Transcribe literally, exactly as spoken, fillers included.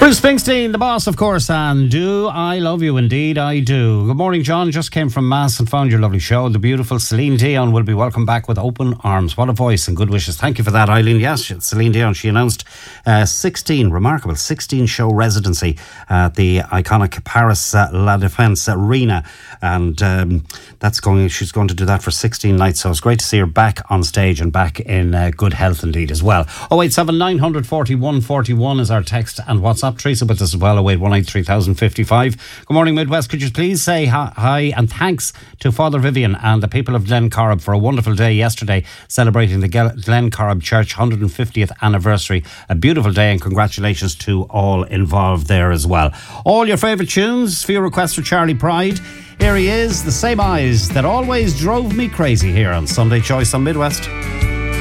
Bruce Springsteen, the boss, of course, and do I love you? Indeed, I do. Good morning, John. Just came from Mass and found your lovely show. The beautiful Celine Dion will be welcomed back with open arms. What a voice and good wishes. Thank you for that, Eileen. Yes, Celine Dion, she announced uh, sixteen, remarkable, sixteen show residency at the iconic Paris uh, La Défense Arena. And um, that's going. she's going to do that for sixteen nights. So it's great to see her back on stage and back in uh, good health indeed as well. oh eight seven nine forty-one forty-one is our text and WhatsApp. Teresa with us as well, oh eight one eight three thousand fifty-five. Good morning, Midwest. Could you please say hi, hi and thanks to Father Vivian and the people of Glencorrib for a wonderful day yesterday, celebrating the Glencorrib Church one hundred fiftieth anniversary. A beautiful day, and congratulations to all involved there as well. All your favourite tunes for your requests for Charlie Pride. Here he is, The Same Eyes That Always Drove Me Crazy, here on Sunday Choice on Midwest.